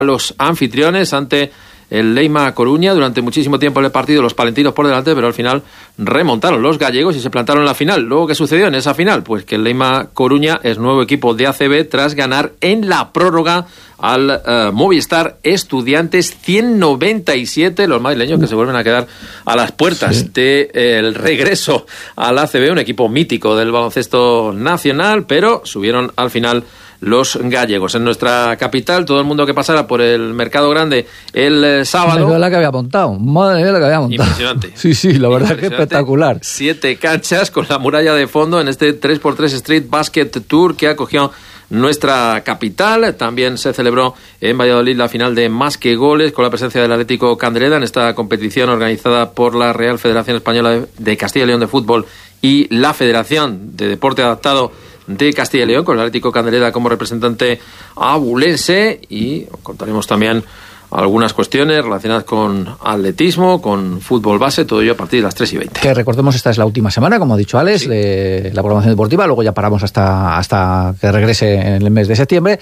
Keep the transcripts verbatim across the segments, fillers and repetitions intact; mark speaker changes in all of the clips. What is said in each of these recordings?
Speaker 1: los anfitriones ante el Leima Coruña. Durante muchísimo tiempo en el partido los palentinos por delante, pero al final remontaron los gallegos y se plantaron en la final. Luego, ¿qué sucedió en esa final? Pues que el Leima Coruña es nuevo equipo de A C B tras ganar en la prórroga al uh, Movistar Estudiantes ciento noventa y siete, los madrileños que se vuelven a quedar a las puertas sí. de eh, el regreso al A C B, un equipo mítico del baloncesto nacional, pero subieron al final los gallegos. En nuestra capital, todo el mundo que pasara por el Mercado Grande el eh, sábado...
Speaker 2: Madre mía la que había montado, madre mía la que había montado.
Speaker 1: Impresionante.
Speaker 2: Sí, sí, la verdad que espectacular.
Speaker 1: Siete canchas con la muralla de fondo en este tres por tres Street Basket Tour que acogió nuestra capital. También se celebró en Valladolid la final de Más que Goles con la presencia del Atlético Candreda en esta competición organizada por la Real Federación Española de Castilla y León de Fútbol y la Federación de Deporte Adaptado de Castilla y León, con el Atlético Candreda como representante abulense, y contaremos también algunas cuestiones relacionadas con atletismo, con fútbol base, todo ello a partir de las tres y veinte.
Speaker 2: Que recordemos, esta es la última semana, como ha dicho Alex, sí. de la programación deportiva, luego ya paramos hasta, hasta que regrese en el mes de septiembre,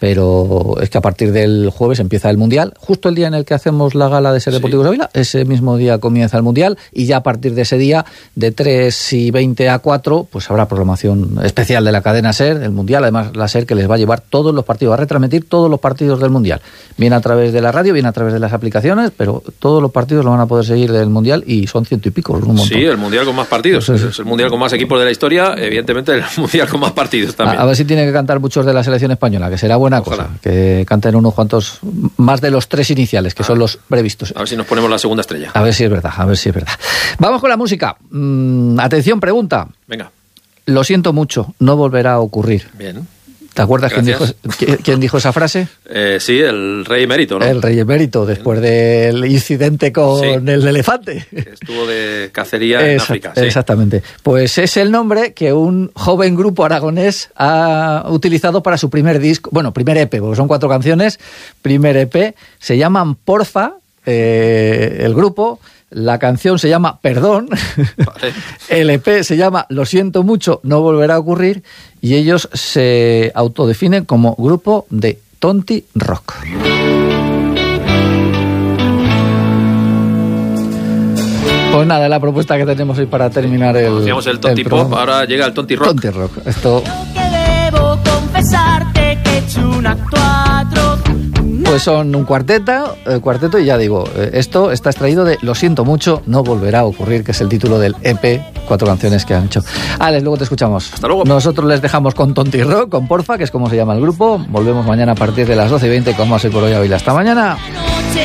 Speaker 2: pero es que a partir del jueves empieza el Mundial, justo el día en el que hacemos la gala de Ser Deportivos Ávila, sí. ese mismo día comienza el Mundial, y ya a partir de ese día, de tres y veinte a cuatro, pues habrá programación especial de la cadena Ser, del Mundial, además la Ser que les va a llevar todos los partidos, va a retransmitir todos los partidos del Mundial, bien a través de la radio, viene a través de las aplicaciones, pero todos los partidos lo van a poder seguir del Mundial y son ciento y pico, un montón.
Speaker 1: Sí, el Mundial con más partidos, pues es, es el Mundial con más equipos de la historia, evidentemente el Mundial con más partidos también. A,
Speaker 2: a ver si tiene que cantar muchos de la selección española, que será buena Ojalá. cosa, que canten unos cuantos, más de los tres iniciales, que ah. son los previstos.
Speaker 1: A ver si nos ponemos la segunda estrella.
Speaker 2: A ver si es verdad, a ver si es verdad. Vamos con la música. Mm, atención, pregunta.
Speaker 1: Venga.
Speaker 2: Lo siento mucho, no volverá a ocurrir.
Speaker 1: Bien.
Speaker 2: ¿Te acuerdas quién dijo, quién dijo esa frase?
Speaker 1: Eh, sí, el rey emérito, ¿no?
Speaker 2: El rey emérito, después del incidente con sí. el elefante.
Speaker 1: Estuvo de cacería en Exact, África. Sí.
Speaker 2: Exactamente. Pues es el nombre que un joven grupo aragonés ha utilizado para su primer disco, bueno, primer E P, porque son cuatro canciones, primer E P, se llaman Porfa, eh, el grupo... La canción se llama Perdón, vale. El E P se llama Lo siento mucho, no volverá a ocurrir, y ellos se autodefinen como grupo de Tonti Rock. Pues nada, la propuesta que tenemos hoy para terminar el...
Speaker 1: Conocíamos el Tonti el Pop, programa. Ahora llega el Tonti Rock.
Speaker 2: Tonti Rock, esto...
Speaker 3: Debo confesarte que he hecho un actuatro.
Speaker 2: Pues son un cuarteta, eh, cuarteto y ya digo, eh, esto está extraído de Lo siento mucho, no volverá a ocurrir, que es el título del E P, cuatro canciones que han hecho. Alex, luego te escuchamos.
Speaker 1: Hasta luego.
Speaker 2: Nosotros les dejamos con Tonti Rock, con Porfa, que es como se llama el grupo. Volvemos mañana a partir de las doce y veinte con Más y por hoy Ávila. Hasta mañana.